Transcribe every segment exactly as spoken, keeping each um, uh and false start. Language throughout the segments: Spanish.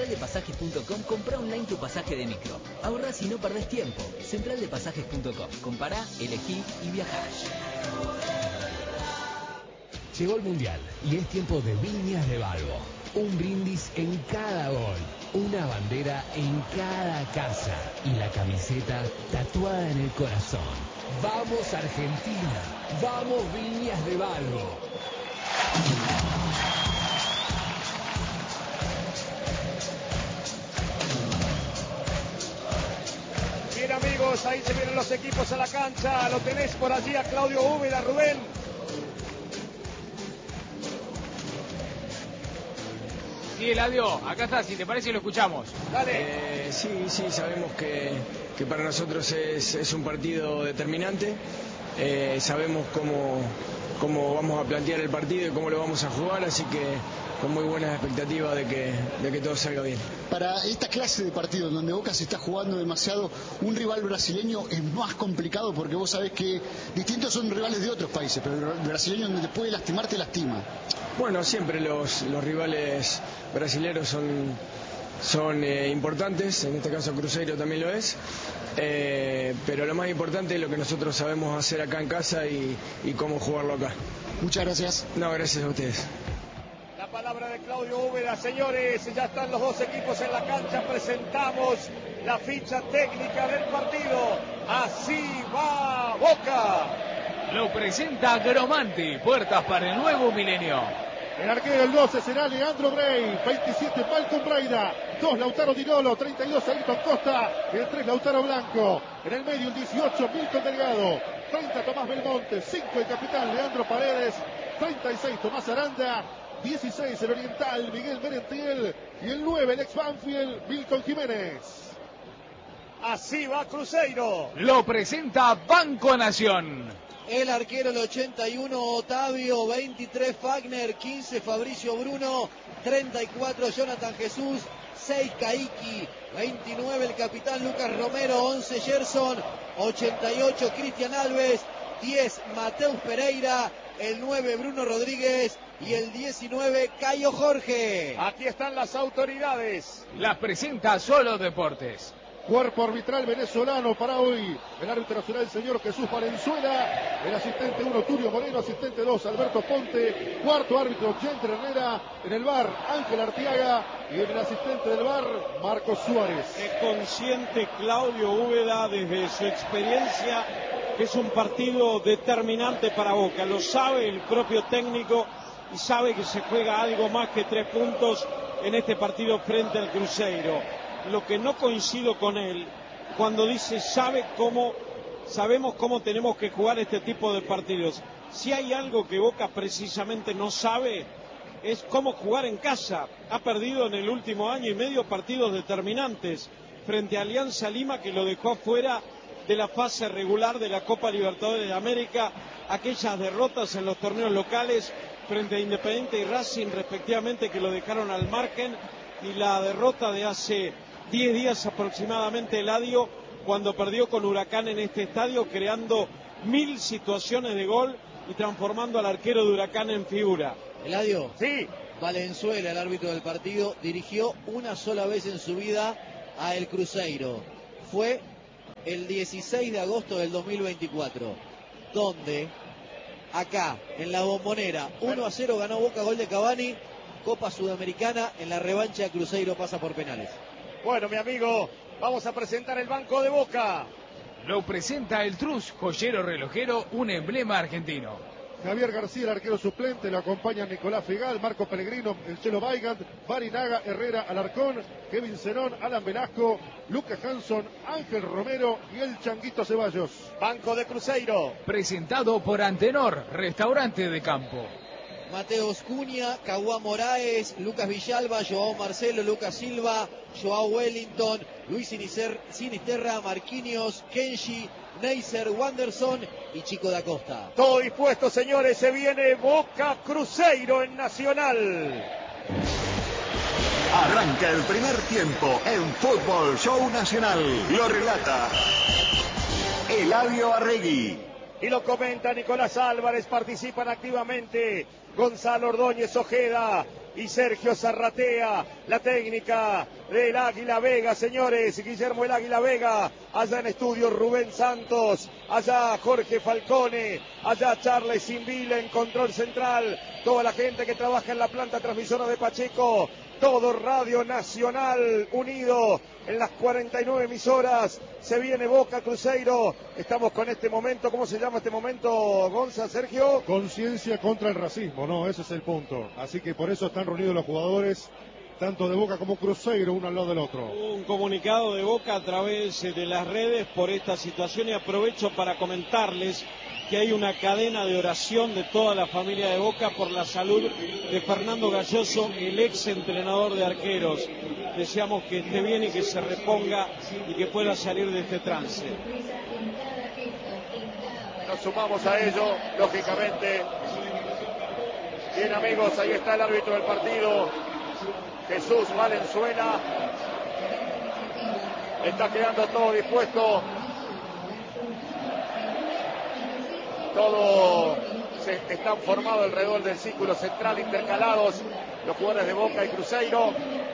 central de pasajes punto com, comprá online tu pasaje de micro. Ahorrás y no perdés tiempo. central de pasajes punto com. Compará, elegí y viajá. Llegó el Mundial y es tiempo de Viñas de Balbo. Un brindis en cada gol, una bandera en cada casa y la camiseta tatuada en el corazón. ¡Vamos Argentina! ¡Vamos Viñas de Balbo! Bien, amigos, ahí se vienen los equipos a la cancha. Lo tenés por allí a Claudio Úbeda, Rubén. Sí, Eladio, acá está, si te parece lo escuchamos. Dale. Eh, sí, sí, sabemos que, que para nosotros es, es un partido determinante. Eh, sabemos cómo, cómo vamos a plantear el partido y cómo lo vamos a jugar, así que con muy buenas expectativas de que, de que todo salga bien. Para esta clase de partidos donde Boca se está jugando demasiado, un rival brasileño es más complicado porque vos sabés que distintos son rivales de otros países, pero el brasileño donde te puede lastimar, te lastima. Bueno, siempre los, los rivales brasileños son, son eh, importantes, en este caso Cruzeiro también lo es, eh, pero lo más importante es lo que nosotros sabemos hacer acá en casa y, y cómo jugarlo acá. Muchas gracias. No, gracias a ustedes. La palabra de Claudio Úbeda, señores, ya están los dos equipos en la cancha, presentamos la ficha técnica del partido. Así va Boca. Lo presenta Gromanti, puertas para el nuevo milenio. El arquero, el doce, será Leandro Bray. veintisiete, Malcolm Braida. dos, Lautaro Di Lolo. treinta y dos, Ayrton Costa. El tres, Lautaro Blanco. En el medio, el dieciocho, Milton Delgado. treinta, Tomás Belmonte. cinco, el capitán Leandro Paredes. treinta y seis, Tomás Aranda. dieciséis, el oriental Miguel Merentiel. Y el nueve, el ex Banfield, Milton Jiménez. Así va Cruzeiro. Lo presenta Banco Nación. El arquero, el ochenta y uno, Otavio. veintitrés, Fagner. quince, Fabricio Bruno. treinta y cuatro, Jonathan Jesús. seis, Caiki. veintinueve, el capitán Lucas Romero. once, Gerson. ochenta y ocho, Cristian Alves. diez, Mateus Pereira. El nueve, Bruno Rodríguez. Y el diecinueve, Cayo Jorge. Aquí están las autoridades. Las presenta Solo Deportes. Cuerpo arbitral venezolano para hoy. El árbitro nacional, el señor Jesús Valenzuela. El asistente uno, Tulio Moreno. Asistente dos, Alberto Ponte. Cuarto árbitro, Genter Herrera. En el V A R, Ángel Artiaga. Y en el asistente del V A R, Marcos Suárez. Es consciente Claudio Úbeda desde su experiencia que es un partido determinante para Boca. Lo sabe el propio técnico y sabe que se juega algo más que tres puntos en este partido frente al Cruzeiro. Lo que no coincido con él cuando dice sabe cómo, sabemos cómo tenemos que jugar este tipo de partidos. Si hay algo que Boca precisamente no sabe es cómo jugar en casa. Ha perdido en el último año y medio partidos determinantes frente a Alianza Lima, que lo dejó afuera de la fase regular de la Copa Libertadores de América, aquellas derrotas en los torneos locales frente a Independiente y Racing respectivamente, que lo dejaron al margen, y la derrota de hace diez días aproximadamente, Eladio, cuando perdió con Huracán en este estadio, creando mil situaciones de gol y transformando al arquero de Huracán en figura. Eladio. Sí. Valenzuela, el árbitro del partido, dirigió una sola vez en su vida a el Cruzeiro. Fue el dieciséis de agosto del dos mil veinticuatro, donde acá, en la Bombonera, uno a cero ganó Boca, gol de Cavani. Copa Sudamericana, en la revancha Cruzeiro pasa por penales. Bueno, mi amigo, vamos a presentar el banco de Boca. Lo presenta el Trus, joyero relojero, un emblema argentino. Javier García, el arquero suplente, lo acompañan Nicolás Figal, Marco Pellegrino, el Chelo Weigand, Barinaga, Herrera, Alarcón, Kevin Zenón, Alan Velasco, Lucas Hanson, Ángel Romero y el Changuito Ceballos. Banco de Cruzeiro. Presentado por Antenor, restaurante de campo. Mateo Oscuña, Caguá Moraes, Lucas Villalba, Joao Marcelo, Lucas Silva, Joao Wellington, Luis Sinister, Sinisterra, Marquinhos, Kenji, Neisser, Wanderson y Chico da Costa. Todo dispuesto, señores, se viene Boca Cruzeiro en Nacional. Arranca el primer tiempo en Fútbol Show Nacional. Lo relata Eladio Arregui. Y lo comenta Nicolás Álvarez, participan activamente Gonzalo Ordóñez Ojeda, y Sergio Zarratea. La técnica del Águila Vega, señores. Guillermo el Águila Vega. Allá en estudio Rubén Santos. Allá Jorge Falcone. Allá Charles Invile en control central. Toda la gente que trabaja en la planta transmisora de Pacheco. Todo Radio Nacional unido en las cuarenta y nueve emisoras. Se viene Boca Cruzeiro. Estamos con este momento. ¿Cómo se llama este momento, Gonza, Sergio? Conciencia contra el racismo, no, ese es el punto. Así que por eso están reunidos los jugadores, tanto de Boca como Cruzeiro, uno al lado del otro. Un comunicado de Boca a través de las redes por esta situación, y aprovecho para comentarles que hay una cadena de oración de toda la familia de Boca por la salud de Fernando Galloso, el ex entrenador de arqueros. Deseamos que esté bien y que se reponga y que pueda salir de este trance. Nos sumamos a ello, lógicamente. Bien, amigos, ahí está el árbitro del partido, Jesús Valenzuela. Está quedando todo dispuesto. Todo se están formados alrededor del círculo central, intercalados los jugadores de Boca y Cruzeiro.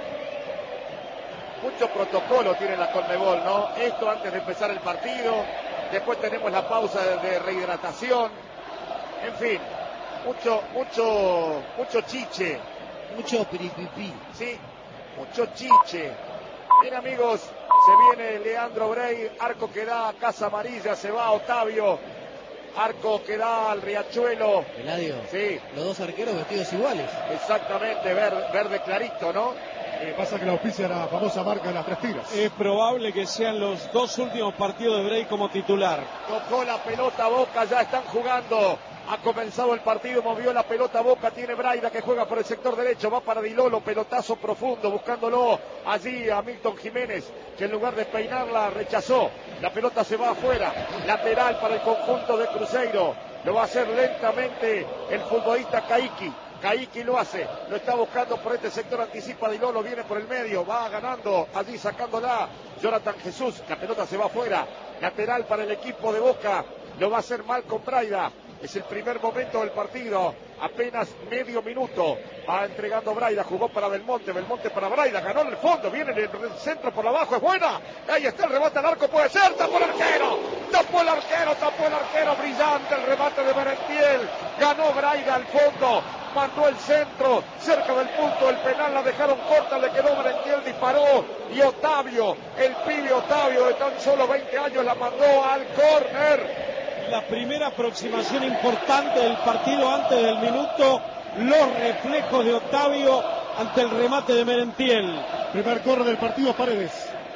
Mucho protocolo tiene la Conmebol, ¿no? Esto antes de empezar el partido, después tenemos la pausa de, de rehidratación, en fin, mucho, mucho, mucho chiche. Mucho piripipí. Sí, mucho chiche. Bien, amigos, se viene Leandro Brey, arco que da Casa Amarilla, se va Otavio. Arco que da al Riachuelo. Eladio. Sí. Los dos arqueros vestidos iguales. Exactamente, verde, verde clarito, ¿no? Eh, pasa que la auspicia la famosa marca de las tres tiras. Es probable que sean los dos últimos partidos de Brey como titular. Tocó la pelota Boca, ya están jugando. Ha comenzado el partido, movió la pelota Boca, tiene Braida que juega por el sector derecho, va para Dilolo, pelotazo profundo, buscándolo allí a Milton Jiménez, que en lugar de peinarla rechazó. La pelota se va afuera, lateral para el conjunto de Cruzeiro. Lo va a hacer lentamente el futbolista Caiki. Caiki lo hace, lo está buscando por este sector, anticipa Dilolo, viene por el medio, va ganando allí sacándola Jonathan Jesús, la pelota se va afuera, lateral para el equipo de Boca, lo va a hacer Malcom Braida. Es el primer momento del partido, apenas medio minuto, va entregando Braida, jugó para Belmonte, Belmonte para Braida, ganó en el fondo, viene en el centro por abajo, es buena, ahí está el remate al arco, puede ser, tapó el arquero, tapó el arquero, tapó el arquero, brillante el remate de Merentiel, ganó Braida al fondo, mandó el centro, cerca del punto del penal, la dejaron corta, le quedó Merentiel, disparó, y Otavio, el pibe Otavio de tan solo veinte años, la mandó al córner. La primera aproximación importante del partido antes del minuto, los reflejos de Otavio ante el remate de Merentiel. Primer córner del partido, Paredes.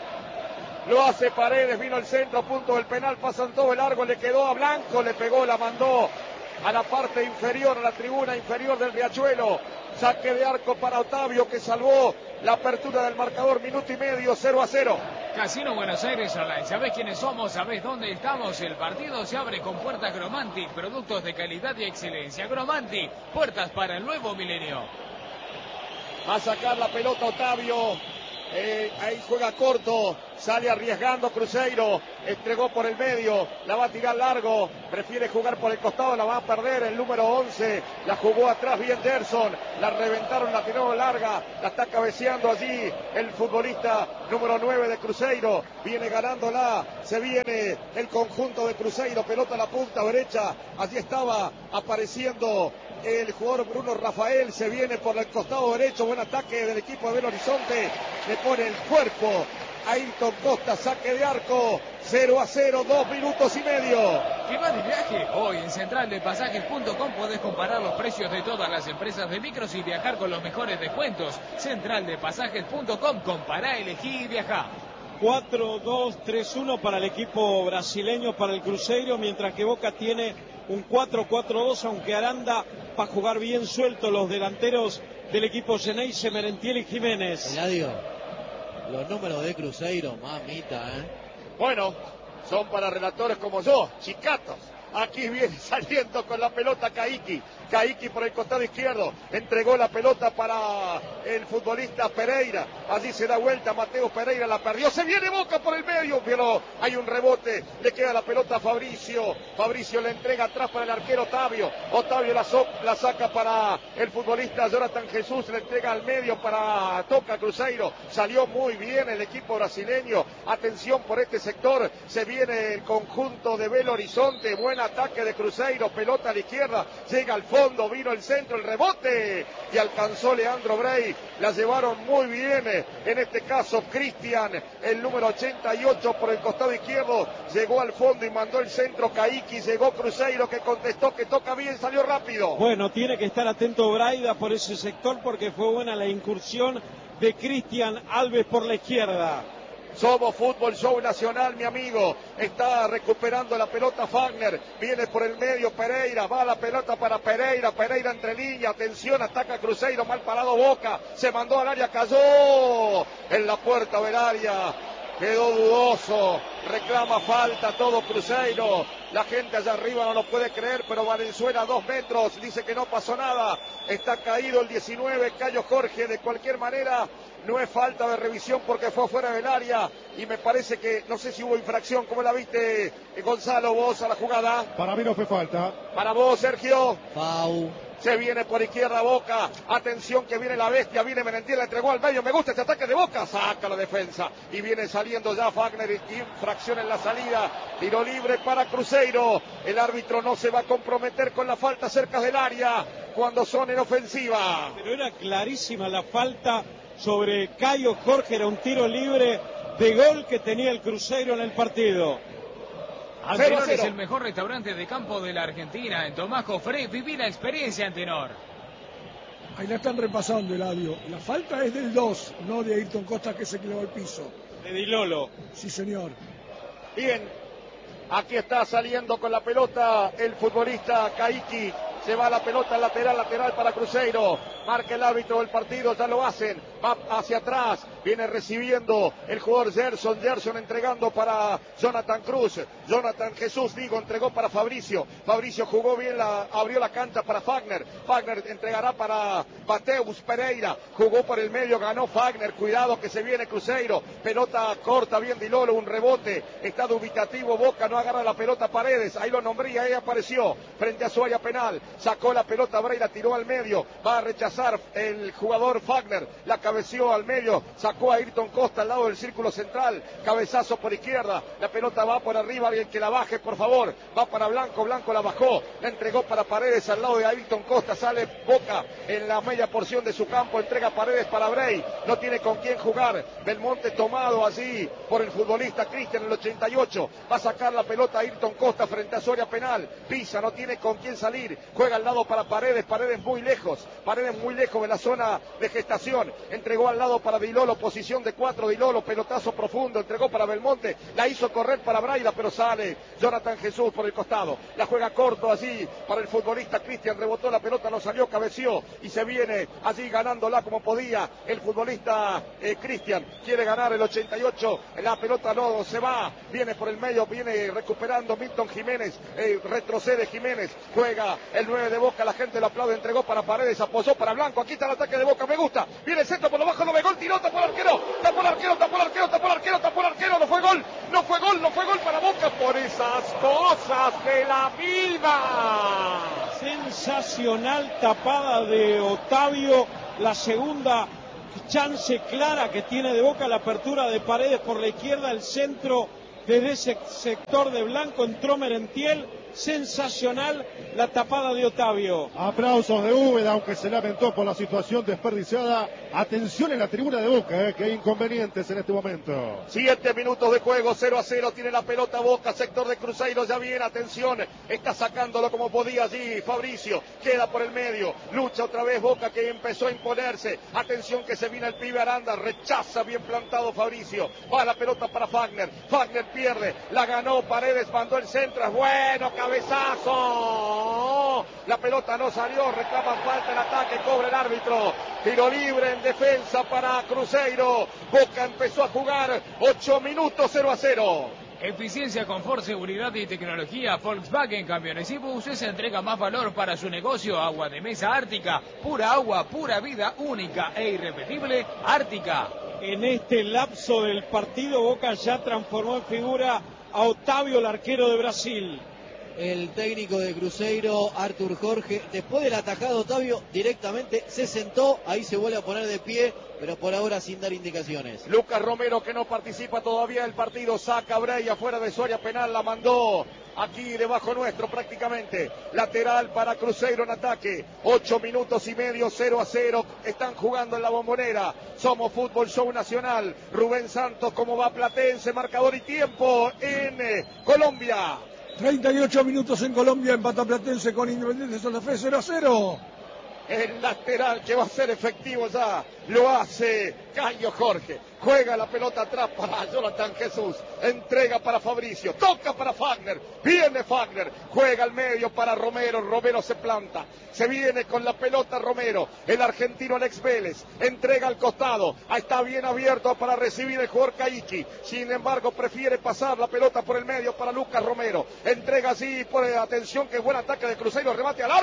Lo hace Paredes, vino el centro, punto del penal, pasan todo el largo, le quedó a Blanco, le pegó, la mandó a la parte inferior, a la tribuna inferior del Riachuelo. Saque de arco para Otavio, que salvó la apertura del marcador, minuto y medio, cero a cero. Casino Buenos Aires Online. ¿Sabés quiénes somos? ¿Sabés dónde estamos? El partido se abre con puertas Gromantic, productos de calidad y excelencia. Gromantic, puertas para el nuevo milenio. Va a sacar la pelota Otavio. Eh, ahí juega corto, sale arriesgando Cruzeiro, entregó por el medio, la va a tirar largo, prefiere jugar por el costado, la va a perder el número once, la jugó atrás bien Derson, la reventaron, la tiró larga, la está cabeceando allí el futbolista número nueve de Cruzeiro, viene ganándola, se viene el conjunto de Cruzeiro, pelota a la punta derecha, allí estaba apareciendo el jugador Bruno Rafael, se viene por el costado derecho, buen ataque del equipo de Belo Horizonte, le pone el cuerpo a Ayrton Costa, saque de arco, cero a cero, dos minutos y medio. ¿Qué va de viaje? Hoy en central de pasajes punto com podés comparar los precios de todas las empresas de micros y viajar con los mejores descuentos. central de pasajes punto com, compará, elegí y viajá. cuatro dos tres uno para el equipo brasileño, para el Cruzeiro, mientras que Boca tiene un cuatro cuatro dos, aunque Aranda va a jugar bien suelto los delanteros del equipo Geneise, Merentiel y Jiménez. Eladio, los números de Cruzeiro, mamita, ¿eh? Bueno, son para relatores como yo, chicatos. Aquí viene saliendo con la pelota Caiki. Caiki por el costado izquierdo. Entregó la pelota para el futbolista Pereira. Allí se da vuelta Mateo Pereira. La perdió. Se viene Boca por el medio. Pero hay un rebote. Le queda la pelota a Fabricio. Fabricio le entrega atrás para el arquero Otavio. Otavio la, so la saca para el futbolista Jonathan Jesús. Le entrega al medio para Toca Cruzeiro. Salió muy bien el equipo brasileño. Atención por este sector. Se viene el conjunto de Belo Horizonte. Buen ataque de Cruzeiro. Pelota a la izquierda. Llega al fondo. Vino el centro. El rebote. Y alcanzó Leandro Brey. La llevaron muy bien. En este caso Cristian. El número ochenta y ocho por el costado izquierdo. Llegó al fondo y mandó el centro. Caiki. Llegó Cruzeiro que contestó que toca bien. Salió rápido. Bueno, tiene que estar atento Braida por ese sector porque fue buena la incursión de Cristian Alves por la izquierda. Somos Fútbol Show Nacional, mi amigo. Está recuperando la pelota Fagner. Viene por el medio Pereira. Va la pelota para Pereira. Pereira entre líneas. Atención, ataca Cruzeiro. Mal parado Boca. Se mandó al área. Cayó en la puerta del área. Quedó dudoso. Reclama falta todo Cruzeiro. La gente allá arriba no lo puede creer, pero Valenzuela a dos metros. Dice que no pasó nada. Está caído el diecinueve, Cayo Jorge. De cualquier manera, no es falta de revisión porque fue fuera del área. Y me parece que, no sé si hubo infracción. ¿Cómo la viste, Gonzalo, vos a la jugada? Para mí no fue falta. Para vos, Sergio. Fau. Se viene por izquierda Boca. Atención que viene la bestia. Viene Merentiel, la entregó al medio. Me gusta este ataque de Boca. Saca la defensa. Y viene saliendo ya Fagner. Infracción en la salida. Tiro libre para Cruzeiro. El árbitro no se va a comprometer con la falta cerca del área cuando son en ofensiva. Pero era clarísima la falta sobre Cayo Jorge. Era un tiro libre de gol que tenía el Cruzeiro en el partido. Antenor es el mejor restaurante de campo de la Argentina. En Tomás Jofré, viví la experiencia Antenor. Ahí la están repasando, Eladio. La falta es del dos, no de Ayrton Costa que se clavó al piso. De Di Lolo. Sí, señor. Bien, aquí está saliendo con la pelota el futbolista Caiki. Se va la pelota lateral, lateral para Cruzeiro. Marca el árbitro del partido, ya lo hacen. Va hacia atrás, viene recibiendo el jugador Gerson. Gerson entregando para Jonathan Cruz. Jonathan Jesús, digo, entregó para Fabricio. Fabricio jugó bien, la, abrió la cancha para Fagner. Fagner entregará para Mateus Pereira. Jugó por el medio, ganó Fagner. Cuidado que se viene Cruzeiro. Pelota corta, bien Di Lolo, un rebote. Está dubitativo Boca, no agarra la pelota Paredes. Ahí lo nombría, ahí apareció frente a su área penal. Sacó la pelota Breira, tiró al medio. Va a rechazar el jugador Fagner. La cabeció al medio. Sacó a Ayrton Costa al lado del círculo central. Cabezazo por izquierda. La pelota va por arriba. Alguien que la baje, por favor. Va para Blanco. Blanco la bajó. La entregó para Paredes al lado de Ayrton Costa. Sale Boca en la media porción de su campo. Entrega Paredes para Brey. No tiene con quién jugar. Belmonte tomado allí por el futbolista Cristian en el ochenta y ocho. Va a sacar la pelota a Ayrton Costa frente a su área penal. Pisa, no tiene con quién salir. Juega al lado para Paredes, Paredes muy lejos, Paredes muy lejos de la zona de gestación, entregó al lado para Di Lolo, posición de cuatro, Di Lolo, pelotazo profundo, entregó para Belmonte, la hizo correr para Braida, pero sale Jonathan Jesús por el costado, la juega corto allí para el futbolista Cristian, rebotó la pelota, no salió, cabeció y se viene allí ganándola como podía el futbolista eh, Cristian, quiere ganar el ochenta y ocho, la pelota no se va, viene por el medio, viene recuperando Milton Jiménez, eh, retrocede Jiménez, juega el nueve de Boca, la gente lo aplaude, entregó para Paredes, apoyó para Blanco, aquí está el ataque de Boca, me gusta, viene el centro por lo bajo, no ve gol, tiró, tapó el arquero, tapó el arquero, tapó el arquero, tapó el arquero, tapó el arquero, no fue gol, no fue gol, no fue gol para Boca, por esas cosas de la vida. Sensacional tapada de Otavio, la segunda chance clara que tiene de Boca, la apertura de Paredes por la izquierda, el centro desde ese sector de Blanco, entró Merentiel. Sensacional la tapada de Otavio. Aplausos de Úbeda, aunque se lamentó por la situación desperdiciada. Atención en la tribuna de Boca, eh, que hay inconvenientes en este momento. Siete minutos de juego, cero a cero, tiene la pelota Boca, sector de Cruzeiro, ya viene, atención, está sacándolo como podía allí Fabricio, queda por el medio, lucha otra vez Boca que empezó a imponerse, atención que se viene el pibe Aranda, rechaza bien plantado Fabricio, va la pelota para Fagner, Fagner pierde, la ganó Paredes, mandó el centro, es bueno, cabezazo, la pelota no salió, reclaman falta el ataque, cobra el árbitro, tiro libre en defensa para Cruzeiro, Boca empezó a jugar, ocho minutos, cero a cero. Eficiencia, confort, seguridad y tecnología. Volkswagen Camiones y Buses entrega más valor para su negocio. Agua de mesa Ártica, pura agua, pura vida, única e irrepetible. Ártica. En este lapso del partido, Boca ya transformó en figura a Otávio, el arquero de Brasil. El técnico de Cruzeiro, Artur Jorge, después del atacado Otávio, directamente se sentó, ahí se vuelve a poner de pie, pero por ahora sin dar indicaciones. Lucas Romero, que no participa todavía del partido, saca a Bray afuera de su área penal, la mandó aquí debajo nuestro prácticamente. Lateral para Cruzeiro en ataque, ocho minutos y medio, cero a cero, están jugando en la Bombonera. Somos Fútbol Show Nacional. Rubén Santos, como va Platense, marcador y tiempo en eh, Colombia. treinta y ocho minutos en Colombia, empata Platense con Independiente Santa Fe, cero a cero. El lateral que va a ser efectivo ya lo hace Cayo Jorge. Juega la pelota atrás para Jonathan Jesús. Entrega para Fabricio. Toca para Fagner. Viene Fagner. Juega al medio para Romero. Romero se planta. Se viene con la pelota Romero. El argentino Alex Vélez. Entrega al costado. Ahí está bien abierto para recibir el jugador Caiki. Sin embargo, prefiere pasar la pelota por el medio para Lucas Romero. Entrega así por atención, que buen ataque de Cruzeiro. Remate al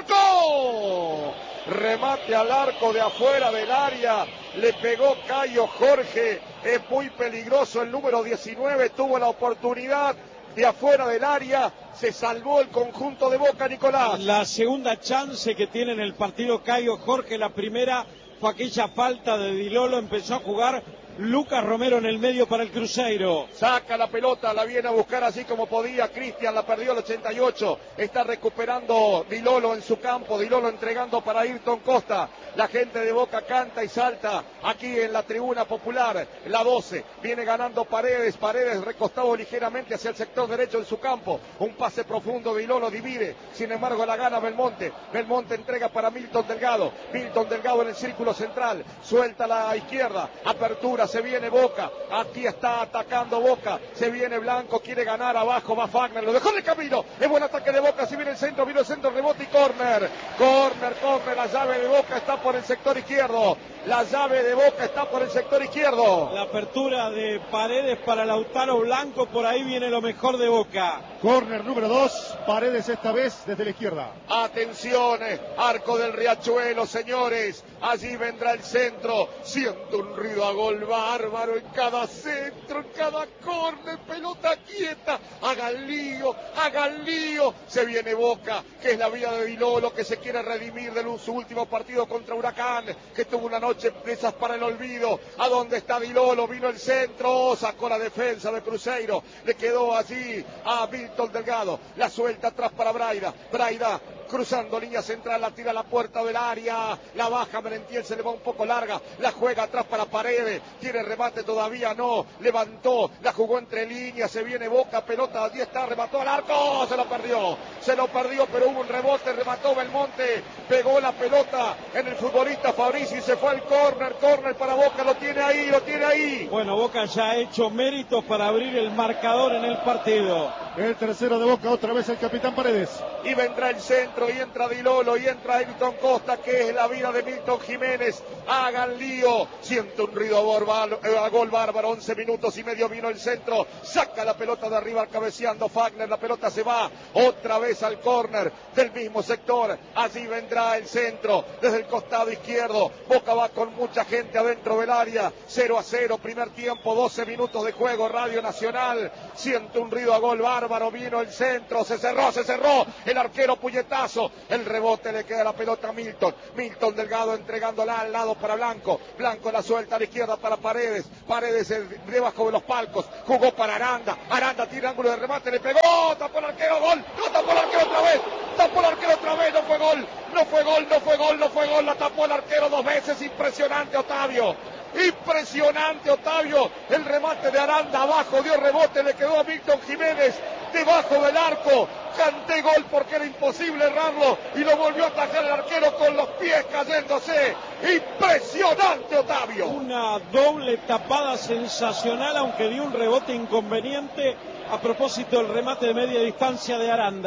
arco. Remate al arco de afuera del área. Le pegó Cayo Jorge. Es muy peligroso el número diecinueve. Tuvo la oportunidad de afuera del área. Se salvó el conjunto de Boca, Nicolás. La segunda chance que tiene en el partido Cayo Jorge. La primera fue aquella falta de Di Lolo. Empezó a jugar Lucas Romero en el medio para el Cruzeiro. Saca la pelota, la viene a buscar así como podía. Cristian la perdió al ochenta y ocho. Está recuperando Di Lolo en su campo. Di Lolo entregando para Ayrton Costa. La gente de Boca canta y salta aquí en la tribuna popular. La doce. Viene ganando Paredes. Paredes recostado ligeramente hacia el sector derecho en su campo. Un pase profundo. Di Lolo divide. Sin embargo, la gana Belmonte. Belmonte entrega para Milton Delgado. Milton Delgado en el círculo central. Suelta a la izquierda. Apertura. Se viene Boca, aquí está atacando Boca, se viene Blanco, quiere ganar, abajo va Fagner, lo dejó en el camino, es buen ataque de Boca, si viene el centro, vino el centro, rebote y córner, córner, córner, la llave de Boca está por el sector izquierdo, la llave de Boca está por el sector izquierdo. La apertura de Paredes para Lautaro Blanco, por ahí viene lo mejor de Boca. Córner número dos, Paredes esta vez desde la izquierda. Atención, arco del Riachuelo, señores, allí vendrá el centro, siento un ruido a gol bárbaro en cada centro, en cada córner, pelota quieta, hagan lío, hagan lío, se viene Boca, que es la vida de Di Lolo, que se quiere redimir de su último partido contra Huracán, que tuvo una noche de esas para el olvido. ¿A dónde está Di Lolo? Vino el centro, sacó la defensa de Cruzeiro, le quedó allí a Milton Delgado, la suelta atrás para Braida, Braida cruzando línea central, la tira a la puerta del área, la baja Merentiel, se le va un poco larga, la juega atrás para Paredes, tiene remate todavía, no, levantó, la jugó entre líneas, se viene Boca, pelota, allí está, remató al arco, se lo perdió, se lo perdió, pero hubo un rebote, remató Belmonte, pegó la pelota en el futbolista Fabricio y se fue al córner, córner para Boca, lo tiene ahí, lo tiene ahí. Bueno, Boca ya ha hecho méritos para abrir el marcador en el partido. El tercero de Boca, otra vez el capitán Paredes. Y vendrá el centro, y entra Di Lolo, y entra Ayrton Costa, que es la vida de Milton Jiménez. Hagan lío, siento un ruido a gol bárbaro, once minutos y medio vino el centro, saca la pelota de arriba cabeceando Fagner, la pelota se va otra vez al córner del mismo sector, allí vendrá el centro, desde el costado izquierdo, Boca va con mucha gente adentro del área, cero a cero, primer tiempo, doce minutos de juego, Radio Nacional, siento un ruido a gol bárbaro, vino el centro, se cerró, se cerró, el arquero puñetazo, el rebote le queda la pelota a Milton, Milton Delgado entregándola al lado para Blanco, Blanco la suelta a la izquierda para Paredes, Paredes debajo de los palcos, jugó para Aranda, Aranda tira ángulo de remate, le pegó, tapó el arquero, gol, no tapó el arquero otra vez, tapó el arquero otra vez, no fue gol, no fue gol, no fue gol, no fue gol, la tapó el arquero dos veces, impresionante Otávio. Impresionante Otávio, el remate de Aranda abajo, dio rebote, le quedó a Milton Jiménez debajo del arco, canté gol porque era imposible errarlo y lo volvió a atajar el arquero con los pies cayéndose. Impresionante Otávio. Una doble tapada sensacional, aunque dio un rebote inconveniente a propósito del remate de media distancia de Aranda.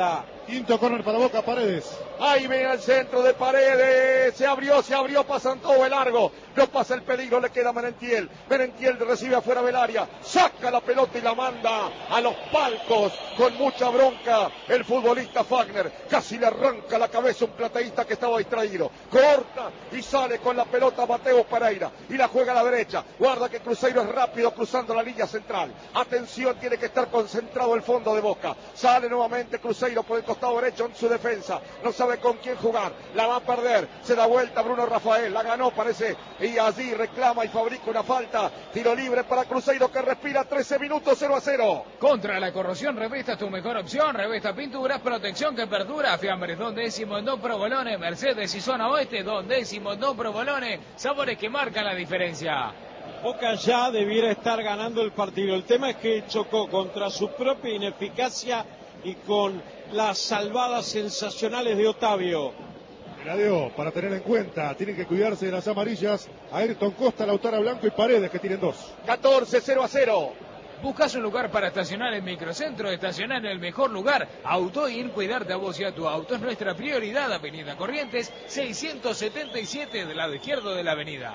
Quinto córner para Boca, Paredes. Ahí viene al centro de Paredes, se abrió, se abrió, pasan todo el largo, no pasa el peligro, le queda Merentiel, Merentiel recibe afuera del área, saca la pelota y la manda a los palcos con mucha bronca el futbolista Fagner, casi le arranca la cabeza un plateísta que estaba distraído, corta y sale con la pelota Mateo Pereira y la juega a la derecha, guarda que Cruzeiro es rápido cruzando la línea central, atención, tiene que estar concentrado el fondo de Boca, sale nuevamente Cruzeiro por el costado derecho en su defensa, no sabe con quién jugar, la va a perder, se da vuelta Bruno Rafael, la ganó parece, y allí reclama y fabrica una falta, tiro libre para Cruzeiro que respira trece minutos, cero a cero. Contra la corrosión, Revesta es tu mejor opción, Revesta Pinturas, protección que perdura, Fiambres, Don Décimo, Don Provolone, Mercedes y Zona Oeste, Don Décimo, Don Provolone, sabores que marcan la diferencia. Boca ya debiera estar ganando el partido, el tema es que chocó contra su propia ineficacia y con las salvadas sensacionales de Otavio. Eladio, para tener en cuenta, tienen que cuidarse de las amarillas. Ayrton Costa, Lautaro Blanco y Paredes, que tienen dos. catorce, cero a cero. ¿Buscas un lugar para estacionar en Microcentro? Estacionar en el mejor lugar. Autoin, cuidarte a vos y a tu auto es nuestra prioridad. Avenida Corrientes, seiscientos setenta y siete, del lado izquierdo de la avenida.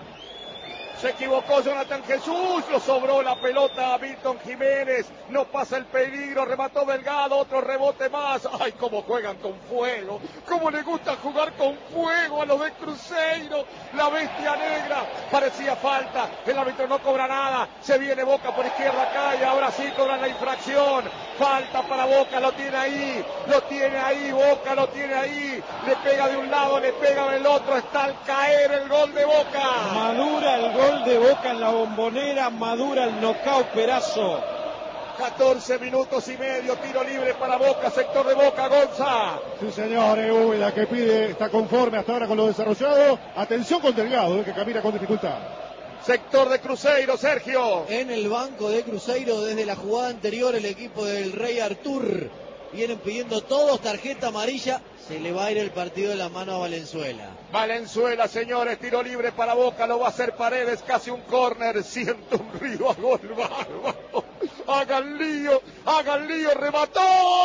Se equivocó Jonathan Jesús, lo sobró la pelota a Milton Jiménez, no pasa el peligro, remató Delgado, otro rebote más. Ay, cómo juegan con fuego, cómo le gusta jugar con fuego a los de Cruzeiro, la bestia negra, parecía falta, el árbitro no cobra nada, se viene Boca por izquierda, cae, ahora sí cobran la infracción, falta para Boca, lo tiene ahí, lo tiene ahí, Boca lo tiene ahí, le pega de un lado, le pega del otro, está al caer el gol de Boca. Madura el gol de Boca en la Bombonera, madura el nocaut Perazo. catorce minutos y medio, tiro libre para Boca, sector de Boca, Gonza. Sí, señor, Úbeda que pide, está conforme hasta ahora con lo desarrollado. Atención con Delgado, eh, que camina con dificultad. Sector de Cruzeiro, Sergio. En el banco de Cruzeiro, desde la jugada anterior, el equipo del Rey Artur. Vienen pidiendo todos tarjeta amarilla. Se le va a ir el partido de la mano a Valenzuela. Valenzuela, señores, tiro libre para Boca, lo va a hacer Paredes, casi un córner, siento un río a gol bárbaro. Hagan lío, hagan lío, remató.